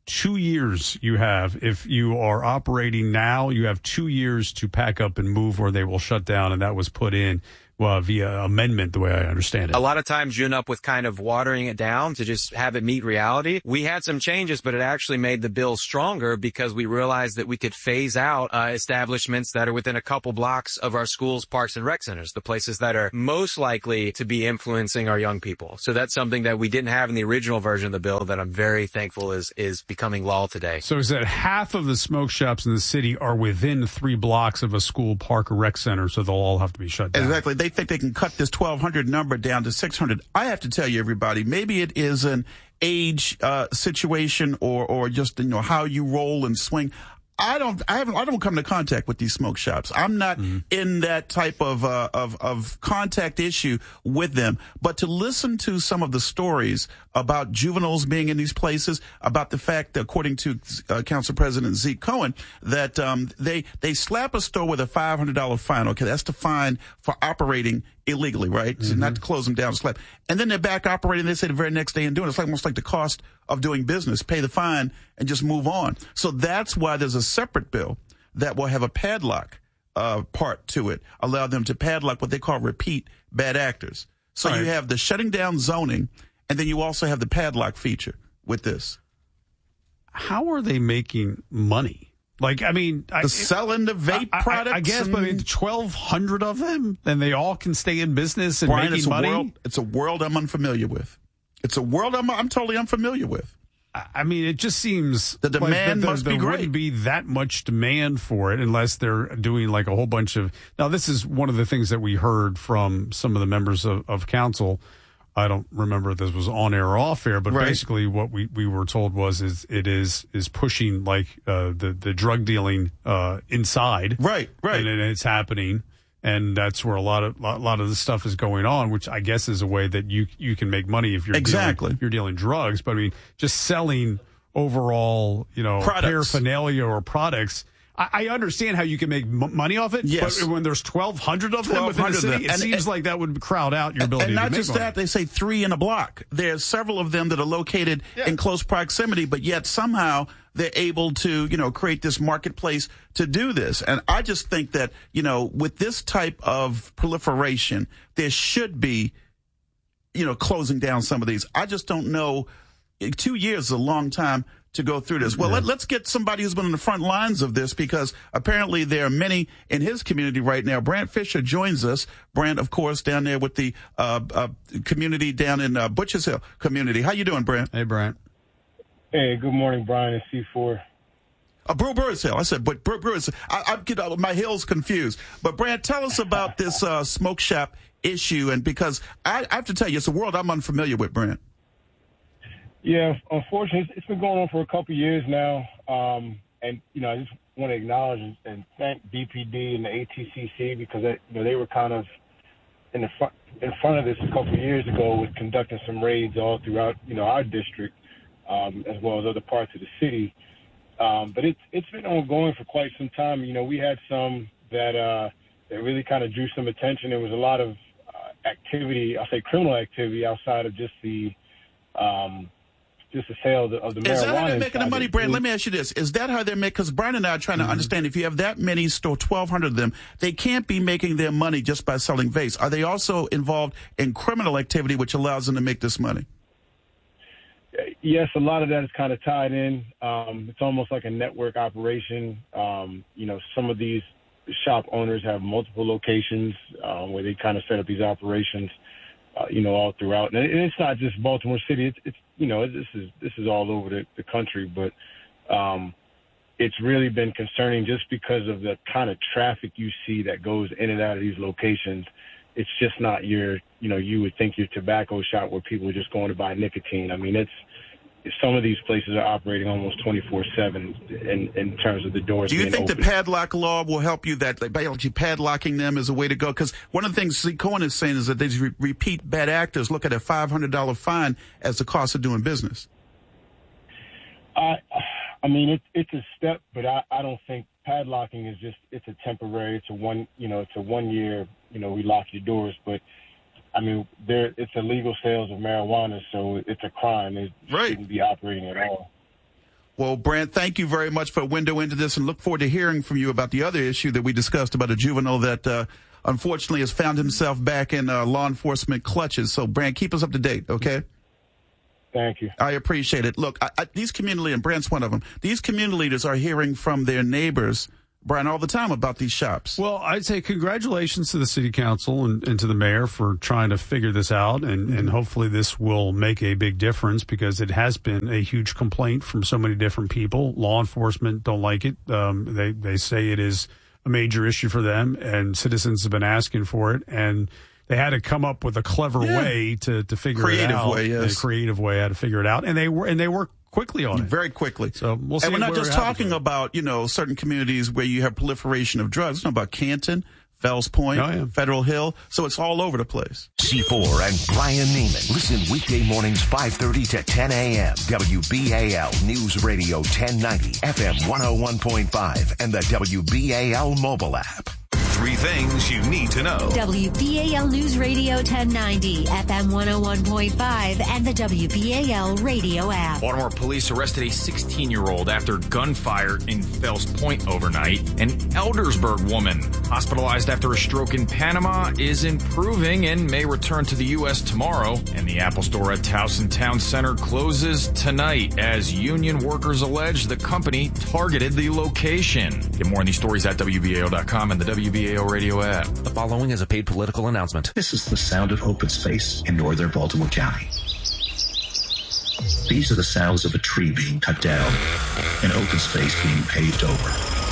two years you have. If you are operating now, you have two years to pack up and move or they will shut down. And that was put in uh, via amendment, the way I understand it. A lot of times you end up with kind of watering it down to just have it meet reality. We had some changes, but it actually made the bill stronger because we realized that we could phase out uh, establishments that are within a couple blocks of our schools, parks, and rec centers, the places that are most likely to be influencing our young people. So that's something that we didn't have in the original version of the bill that I'm very thankful is, is becoming law today. So is that half of the smoke shops in the city are within three blocks of a school, park, or rec center, so they'll all have to be shut down? Exactly. They think they can cut this twelve hundred number down to six hundred. I have to tell you, everybody, maybe it is an age uh, situation or or just, you know, how you roll and swing. I don't, I haven't, I don't come into contact with these smoke shops. I'm not mm-hmm. in that type of, uh, of, of contact issue with them. But to listen to some of the stories about juveniles being in these places, about the fact that, according to uh, Council President Zeke Cohen, that, um, they, they slap a store with a five hundred dollars fine. Okay. That's the fine for operating illegally, right? Mm-hmm. So not to close them down, slap. And then they're back operating, they say the very next day and doing it. It's like almost like the cost of doing business. Pay the fine and just move on. So that's why there's a separate bill that will have a padlock uh, part to it, allow them to padlock what they call repeat bad actors. So right. you have the shutting down zoning, and then you also have the padlock feature with this. How are they making money? Like, I mean, the I, selling the vape I, products. I, I guess, but I mean, twelve hundred of them, and they all can stay in business and Brian, making it's money. A world, it's a world I'm unfamiliar with. It's a world I'm, I'm totally unfamiliar with. I mean, it just seems the demand like must there, be there great. Wouldn't be that much demand for it unless they're doing like a whole bunch of. Now, this is one of the things that we heard from some of the members of, of council. I don't remember if this was on air or off air, but right. basically what we, we were told was is it is is pushing like uh, the the drug dealing uh, inside, right, right, and, and it's happening, and that's where a lot of a lot of the stuff is going on, which I guess is a way that you you can make money if you're exactly dealing, you're dealing drugs, but I mean just selling overall, you know, products. paraphernalia or products. I understand how you can make m- money off it, yes. but when there's twelve hundred of them within the city, it and, seems and, like that would crowd out your ability and not to make just money. that, they say three in a block. There's several of them that are located yeah. in close proximity, but yet somehow they're able to, you know, create this marketplace to do this. And I just think that, you know, with this type of proliferation, there should be, you know, closing down some of these. I just don't know. Two years is a long time to go through this. Well, yeah. let, let's get somebody who's been on the front lines of this, because apparently there are many in his community right now. Brant Fisher joins us. Brant, of course, down there with the uh, uh, community down in uh, Butchers Hill community. How you doing, Brant? Hey, Brant. Hey, good morning, Brian and C four. Uh, Brew Brewers Hill. I said, but Brew Brewers Hill. I, I get uh, my hills confused. But Brant, tell us about this uh, smoke shop issue, and because I, I have to tell you, it's a world I'm unfamiliar with, Brant. Yeah, unfortunately, it's been going on for a couple of years now. Um, and, you know, I just want to acknowledge and thank B P D and the A T C C because, they, you know, they were kind of in the front, in front of this a couple of years ago with conducting some raids all throughout, you know, our district, um, as well as other parts of the city. Um, but it's it's been ongoing for quite some time. You know, we had some that, uh, that really kind of drew some attention. There was a lot of uh, activity, I'll say criminal activity outside of just the um, – just the sale of the, of the marijuana. Is that how they're making the money, Brent? Let me ask you this. Is that how they're making, because Brian and I are trying to mm-hmm. understand, if you have that many store, twelve hundred of them, they can't be making their money just by selling vapes. Are they also involved in criminal activity which allows them to make this money? Yes, a lot of that is kind of tied in. Um, it's almost like a network operation. Um, you know, some of these shop owners have multiple locations um, where they kind of set up these operations. Uh, you know, all throughout, and it's not just Baltimore City. It's, it's you know, this is this is all over the, the country, but um, it's really been concerning just because of the kind of traffic you see that goes in and out of these locations. It's just not your, you know, you would think your tobacco shop where people are just going to buy nicotine. I mean, it's some of these places are operating almost twenty-four seven in, in terms of the doors. Do you being think open. the padlock law will help you, that like, by padlocking them is a way to go? Because one of the things Zeke Cohen is saying is that these re- repeat bad actors look at a five hundred dollars fine as the cost of doing business. I, I mean, it's it's a step, but I, I don't think padlocking is just, it's a temporary, it's a one, you know, it's a one year, you know, we lock your doors, but I mean, there it's illegal sales of marijuana, so it's a crime. It right. shouldn't be operating at all. Well, Brant, thank you very much for a window into this, and look forward to hearing from you about the other issue that we discussed about a juvenile that uh, unfortunately has found himself back in uh, law enforcement clutches. So, Brant, keep us up to date, okay? Thank you. I appreciate it. Look, I, I, these community, and Brant's one of them, these community leaders are hearing from their neighbors, Brian, all the time about these shops. Well, I'd say congratulations to the city council and, and to the mayor for trying to figure this out, and, and hopefully this will make a big difference, because it has been a huge complaint from so many different people. Law enforcement don't like it. Um, they, they say it is a major issue for them, and citizens have been asking for it, and they had to come up with a clever yeah. way to, to figure creative it out. Way, yes. A creative way how to figure it out, and they were and they worked quickly on it. Very quickly. So we'll see. And we're not just talking happens. about, you know, certain communities where you have proliferation of drugs. We're talking about Canton, Fells Point, oh, yeah. Federal Hill. So it's all over the place. C four and Brian Neiman. Listen weekday mornings five thirty to ten a.m. W B A L News Radio ten ninety, F M one oh one point five, and the W B A L mobile app. Three things you need to know. W B A L News Radio ten ninety, F M one oh one point five, and the W B A L radio app. Baltimore police arrested a sixteen-year-old after gunfire in Fells Point overnight. An Eldersburg woman hospitalized after a stroke in Panama is improving and may return to the U S tomorrow. And the Apple store at Towson Town Center closes tonight as union workers allege the company targeted the location. Get more on these stories at W B A L dot com and the W B A L radio app. The following is a paid political announcement. This is the sound of open space in northern Baltimore County. These are the sounds of a tree being cut down and open space being paved over.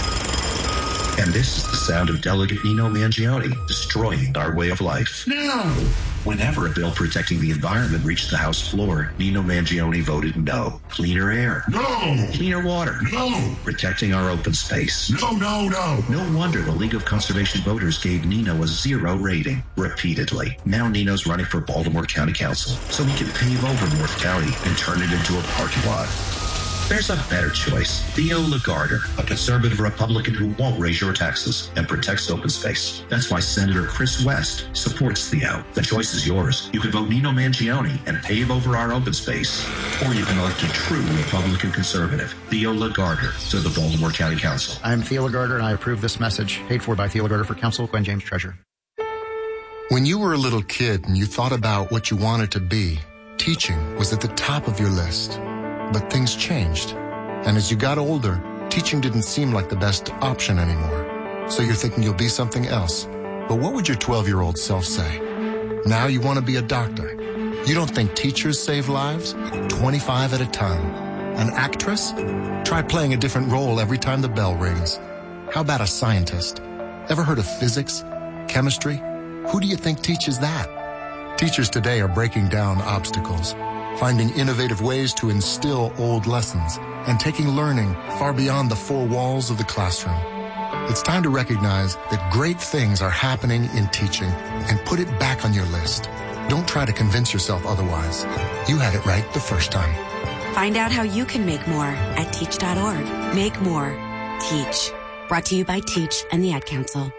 And this is the sound of Delegate Nino Mangione destroying our way of life. No! Whenever a bill protecting the environment reached the House floor, Nino Mangione voted no. Cleaner air. No! Cleaner water. No! Protecting our open space. No, no, no! No wonder the League of Conservation Voters gave Nino a zero rating, repeatedly. Now Nino's running for Baltimore County Council, so we can pave over North County and turn it into a parking lot. There's a better choice. Theo Lagarder, a conservative Republican who won't raise your taxes and protects open space. That's why Senator Chris West supports Theo. The choice is yours. You can vote Nino Mangione and pave over our open space. Or you can elect a true Republican conservative, Theo Lagarder, to the Baltimore County Council. I'm Theo Lagarder, and I approve this message. Paid for by Theo Lagarder for Council, Gwen James, Treasurer. When you were a little kid and you thought about what you wanted to be, teaching was at the top of your list. But things changed. And as you got older, teaching didn't seem like the best option anymore. So you're thinking you'll be something else. But what would your twelve-year-old self say? Now you want to be a doctor. You don't think teachers save lives? twenty-five at a time. An actress? Try playing a different role every time the bell rings. How about a scientist? Ever heard of physics? Chemistry? Who do you think teaches that? Teachers today are breaking down obstacles, finding innovative ways to instill old lessons, and taking learning far beyond the four walls of the classroom. It's time to recognize that great things are happening in teaching and put it back on your list. Don't try to convince yourself otherwise. You had it right the first time. Find out how you can make more at teach dot org. Make more. Teach. Brought to you by Teach and the Ad Council.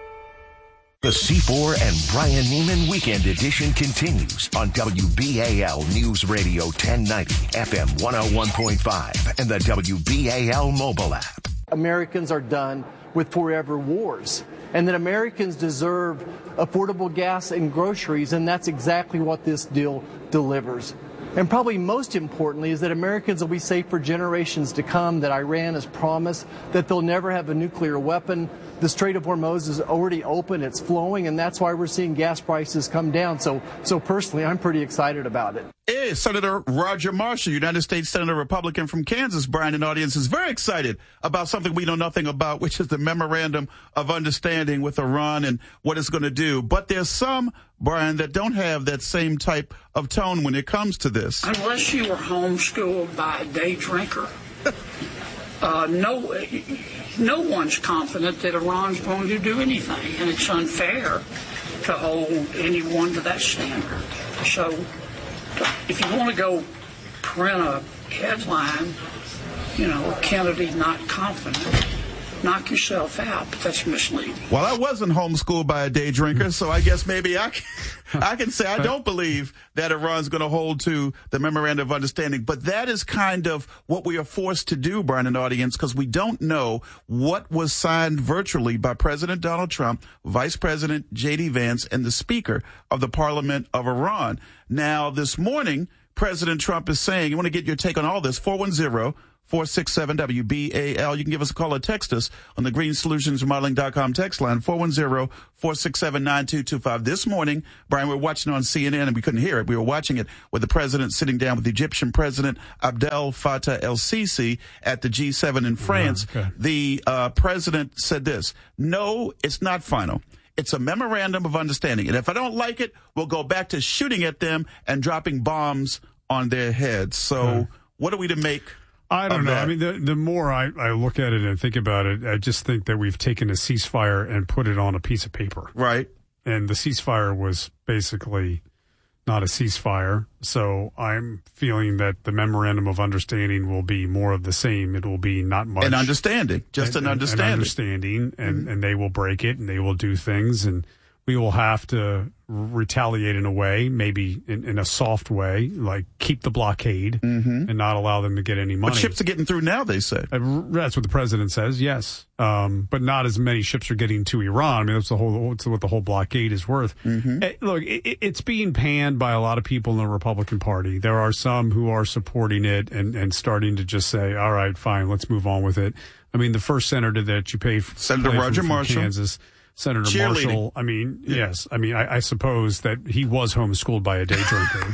The C four and Brian Neiman Weekend Edition continues on W B A L News Radio ten ninety, F M one oh one point five, and the W B A L mobile app. Americans are done with forever wars, and that Americans deserve affordable gas and groceries, and that's exactly what this deal delivers. And probably most importantly is that Americans will be safe for generations to come, that Iran has promised that they'll never have a nuclear weapon. The Strait of Hormuz is already open, it's flowing, and that's why we're seeing gas prices come down. So, so personally, I'm pretty excited about it. Hey, Senator Roger Marshall, United States Senator Republican from Kansas, Brian, and audience is very excited about something we know nothing about, which is the Memorandum of Understanding with Iran and what it's going to do. But there's some, Brian, that don't have that same type of tone when it comes to this. Unless you were homeschooled by a day drinker, uh, no, no one's confident that Iran's going to do anything, and it's unfair to hold anyone to that standard. So if you want to go print a headline, you know, Kennedy's not confident, knock yourself out, but that's misleading. Well, I wasn't homeschooled by a day drinker, so I guess maybe I can, I can say I don't believe that Iran's going to hold to the memorandum of understanding. But that is kind of what we are forced to do, Brian and audience, because we don't know what was signed virtually by President Donald Trump, Vice President J D Vance, and the Speaker of the Parliament of Iran. Now, this morning, President Trump is saying, you want to get your take on all this, four one zero, four six seven, W B A L. You can give us a call or text us on the green solutions remodeling dot com text line, four one zero, four six seven, nine two two five. This morning, Brian, we were watching on C N N, and we couldn't hear it. We were watching it with the president sitting down with the Egyptian president, Abdel Fattah el-Sisi, at the G seven in France. Oh, okay. The uh, president said this: no, it's not final. It's a memorandum of understanding. And if I don't like it, we'll go back to shooting at them and dropping bombs on their heads. So hmm. what are we to make I don't know. that? I mean, the the more I, I look at it and think about it, I just think that we've taken a ceasefire and put it on a piece of paper. Right. And the ceasefire was basically not a ceasefire. So I'm feeling that the memorandum of understanding will be more of the same. It will be not much. An understanding. Just an, an understanding. An understanding. And, mm-hmm. and they will break it and they will do things. And we will have to retaliate in a way, maybe in, in a soft way, like keep the blockade mm-hmm. and not allow them to get any money. But ships are getting through now, they say. Uh, that's what the president says, yes. Um, but not as many ships are getting to Iran. I mean, that's the whole, that's what the whole blockade is worth. Mm-hmm. It, look, it, it's being panned by a lot of people in the Republican Party. There are some who are supporting it and, and starting to just say, all right, fine, let's move on with it. I mean, the first senator that you pay for, Senator Roger from, from Marshall. Kansas, Senator Marshall, I mean, yeah. yes. I mean, I, I suppose that he was homeschooled by a day drinker.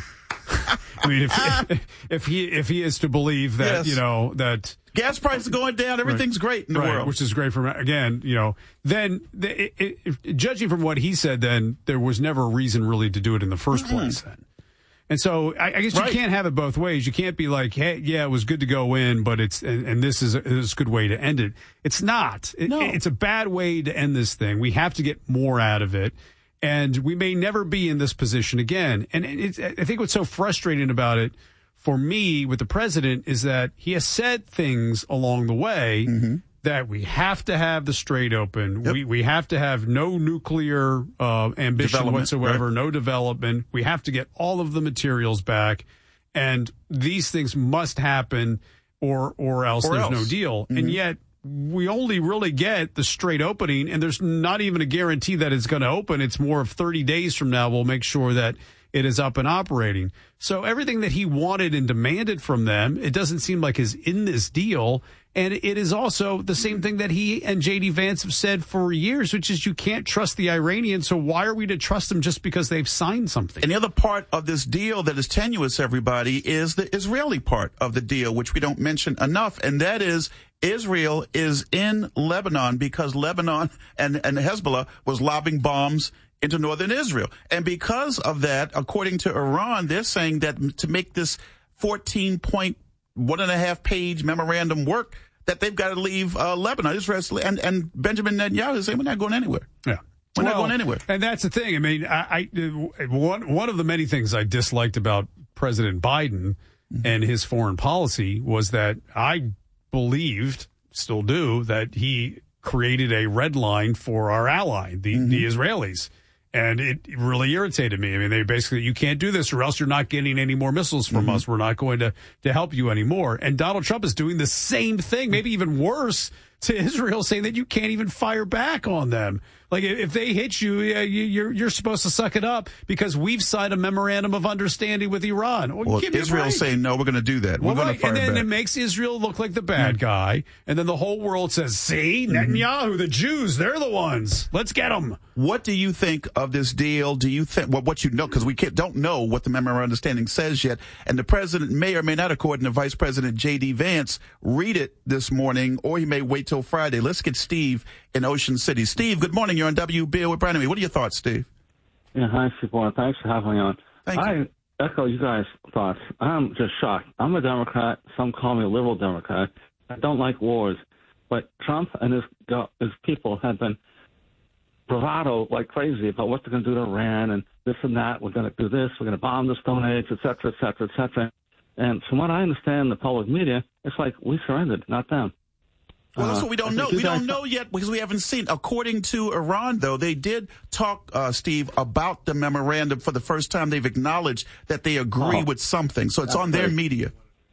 I mean, if, if he if he is to believe that, yes. you know, that gas prices are going down, everything's right, great in the right, world. Which is great for, again, you know, then the, it, it, if, judging from what he said, then there was never a reason really to do it in the first mm-hmm. place then. And so I, I guess you right. can't have it both ways. You can't be like, hey, yeah, it was good to go in, but it's, and, and this is a, is a good way to end it. It's not. It, no. It's a bad way to end this thing. We have to get more out of it. And we may never be in this position again. And it's, I think what's so frustrating about it for me with the president is that he has said things along the way mm-hmm. that we have to have the Strait open. Yep. We we have to have no nuclear uh, ambition whatsoever, right. no development. We have to get all of the materials back. And these things must happen or or else or there's else. no deal. Mm-hmm. And yet we only really get the Strait opening, and there's not even a guarantee that it's going to open. It's more of thirty days from now we'll make sure that it is up and operating. So everything that he wanted and demanded from them, it doesn't seem like is in this deal. And it is also the same thing that he and J D Vance have said for years, which is you can't trust the Iranians. So why are we to trust them just because they've signed something? And the other part of this deal that is tenuous, everybody, is the Israeli part of the deal, which we don't mention enough. And that is Israel is in Lebanon because Lebanon and, and Hezbollah was lobbing bombs into northern Israel. And because of that, according to Iran, they're saying that to make this fourteen point one and a half page memorandum work, that they've got to leave uh, Lebanon. Israel, and, and Benjamin Netanyahu is saying, we're not going anywhere. Yeah. We're well, not going anywhere. And that's the thing. I mean, I, I one one of the many things I disliked about President Biden mm-hmm. and his foreign policy was that I believed, still do, that he created a red line for our ally, the, mm-hmm. the Israelis. And it really irritated me. I mean, they basically, you can't do this or else you're not getting any more missiles from mm-hmm. us. We're not going to, to help you anymore. And Donald Trump is doing the same thing, maybe even worse, to Israel, saying that you can't even fire back on them. Like, if they hit you, you're you're supposed to suck it up because we've signed a memorandum of understanding with Iran. Well, well Israel's saying, no, we're going to do that. We're well, going right. to fire And then back. it makes Israel look like the bad guy. And then the whole world says, see, Netanyahu, mm-hmm. the Jews, they're the ones. Let's get them. What do you think of this deal? Do you think, well, what you know, because we can't, don't know what the memorandum of understanding says yet. And the president may or may not, according to Vice President J D Vance, read it this morning, or he may wait till Friday. Let's get Steve in Ocean City. Steve, good morning. You're on W B A with Brian and me. What are your thoughts, Steve? Yeah, hi, Steve. Thanks for having me on. Thank I you. echo you guys' thoughts. I'm just shocked. I'm a Democrat. Some call me a liberal Democrat. I don't like wars. But Trump and his, his people have been bravado like crazy about what they're going to do to Iran and this and that. We're going to do this. We're going to bomb the Stone Age, et cetera, et cetera, et cetera. And from what I understand in the public media, it's like we surrendered, not them. Well, that's what we don't know. We don't guys- know yet because we haven't seen. According to Iran, though, they did talk, uh, Steve, about the memorandum for the first time. They've acknowledged that they agree Oh. with something. So it's That's on their great. media.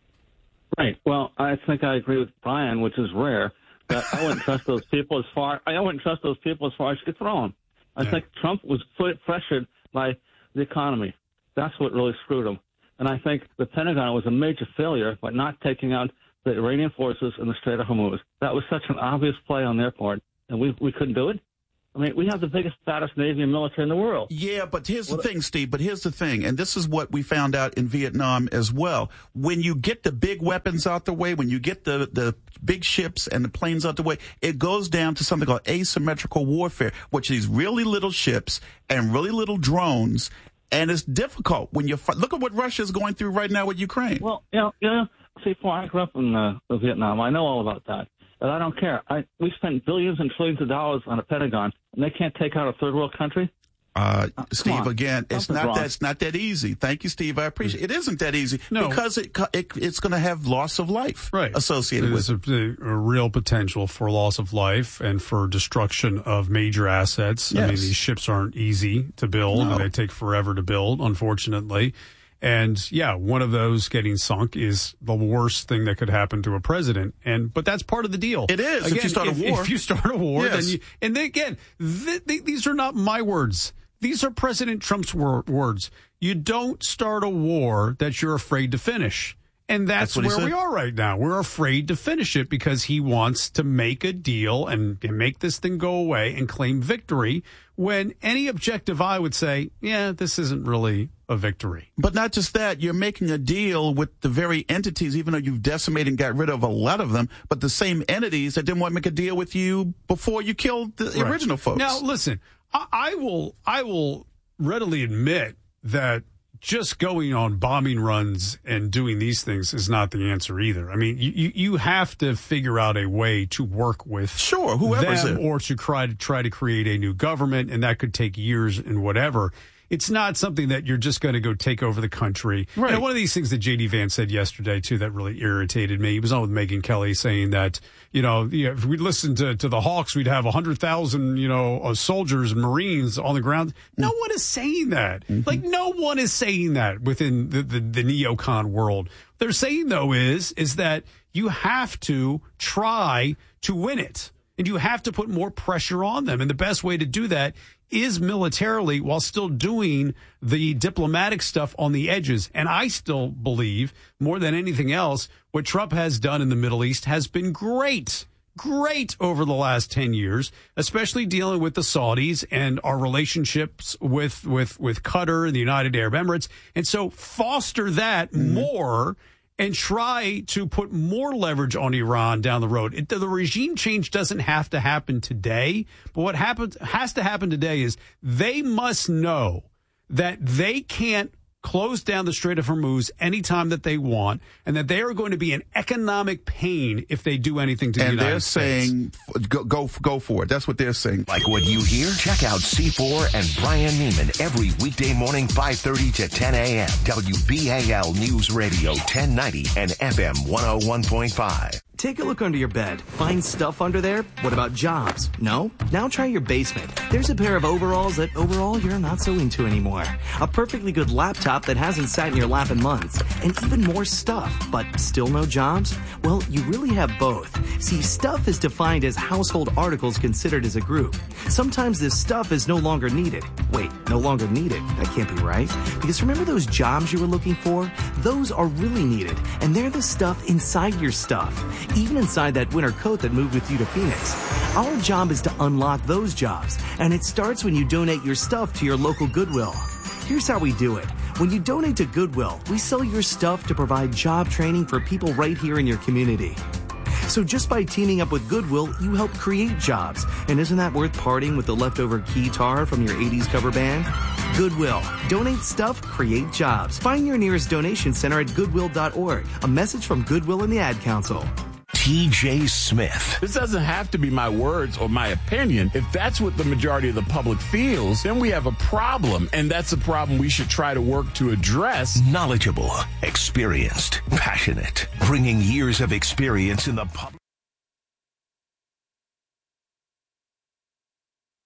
Right. Well, I think I agree with Brian, which is rare. That I wouldn't trust those people as far. I wouldn't trust those people as far as you could throw them. I Yeah. think Trump was put, pressured by the economy. That's what really screwed him. And I think the Pentagon was a major failure by not taking out the Iranian forces in the Strait of Hormuz. That was such an obvious play on their part, and we we couldn't do it. I mean, we have the biggest, fattest Navy and military in the world. Yeah, but here's the thing, Steve, but here's the thing, and this is what we found out in Vietnam as well. When you get the big weapons out the way, when you get the, the big ships and the planes out the way, it goes down to something called asymmetrical warfare, which is really little ships and really little drones, and it's difficult when you fight. Look at what Russia is going through right now with Ukraine. Well, you know, you know, see, Paul, I grew up in uh, Vietnam. I know all about that. And I don't care. I, we spent billions and trillions of dollars on a Pentagon, and they can't take out a third world country? Uh, Steve, on. again, it's Something's not wrong. that, it's not that easy. Thank you, Steve. I appreciate it. It isn't that easy No. because it, co- it it's going to have loss of life Right. associated with There's it. a, a real potential for loss of life and for destruction of major assets. I mean, Yes. these ships aren't easy to build, No. and they take forever to build, unfortunately. And yeah, one of those getting sunk is the worst thing that could happen to a president. And but that's part of the deal. It is, if you start a war. If you start a war, Yes. then you. And then again, th- th- these are not my words. These are President Trump's wor- words. You don't start a war that you're afraid to finish. And that's, That's what he where said. we are right now. We're afraid to finish it because he wants to make a deal and, and make this thing go away and claim victory when any objective eye would say, yeah, this isn't really a victory. But not just that, you're making a deal with the very entities, even though you've decimated and got rid of a lot of them, but the same entities that didn't want to make a deal with you before you killed the Right. original folks. Now, listen, I, I will, I will readily admit that just going on bombing runs and doing these things is not the answer either. I mean, you, you, you have to figure out a way to work with Sure, whoever's them it. or to try to try to create a new government, and that could take years and whatever. It's not something that you're just going to go take over the country. Right. You know, one of these things that J D Vance said yesterday, too, that really irritated me. He was on with Megyn Kelly saying that, you know, yeah, if we listened to, to the Hawks, we'd have one hundred thousand, you know, uh, soldiers and Marines on the ground. No one is saying that. Mm-hmm. Like, no one is saying that within the, the, the neocon world. What they're saying, though, is, is that you have to try to win it. And you have to put more pressure on them. And the best way to do that is militarily while still doing the diplomatic stuff on the edges. And I still believe, more than anything else, what Trump has done in the Middle East has been great. Great over the last ten years, especially dealing with the Saudis and our relationships with, with, with Qatar and the United Arab Emirates. And so foster that mm-hmm. more and try to put more leverage on Iran down the road. It, the regime change doesn't have to happen today, but what happens has to happen today is they must know that they can't close down the Strait of Hormuz anytime that they want, and that they are going to be in economic pain if they do anything to and the United States. And they're saying, go, go, go for it. That's what they're saying. Like what you hear? Check out C four and Brian Neiman every weekday morning, five thirty to ten a.m. W B A L News Radio ten ninety and F M one oh one point five. Take a look under your bed. Find stuff under there? What about jobs? No? Now try your basement. There's a pair of overalls that overall you're not so into anymore. A perfectly good laptop that hasn't sat in your lap in months. And even more stuff, but still no jobs? Well, you really have both. See, stuff is defined as household articles considered as a group. Sometimes this stuff is no longer needed. Wait, no longer needed? That can't be right. Because remember those jobs you were looking for? Those are really needed. And they're the stuff inside your stuff. Even inside that winter coat that moved with you to Phoenix. Our job is to unlock those jobs, and it starts when you donate your stuff to your local Goodwill. Here's how we do it. When you donate to Goodwill, we sell your stuff to provide job training for people right here in your community. So just by teaming up with Goodwill, you help create jobs. And isn't that worth parting with the leftover keytar from your eighties cover band? Goodwill. Donate stuff, create jobs. Find your nearest donation center at goodwill dot org. A message from Goodwill and the Ad Council. T J Smith. This doesn't have to be my words or my opinion. If that's what the majority of the public feels, then we have a problem, and that's a problem we should try to work to address. Knowledgeable, experienced, passionate, bringing years of experience in the public.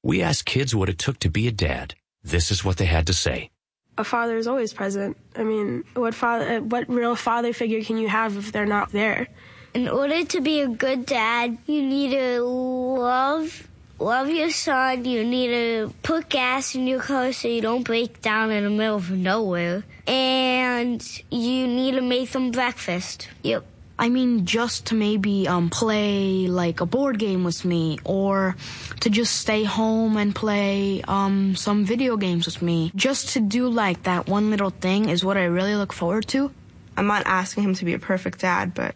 We asked kids what it took to be a dad. This is what they had to say. A father is always present. I mean, what father, what real father figure can you have if they're not there? In order to be a good dad, you need to love love your son. You need to put gas in your car so you don't break down in the middle of nowhere. And you need to make them breakfast. Yep. I mean, just to maybe um, play like a board game with me, or to just stay home and play um, some video games with me. Just to do like that one little thing is what I really look forward to. I'm not asking him to be a perfect dad, but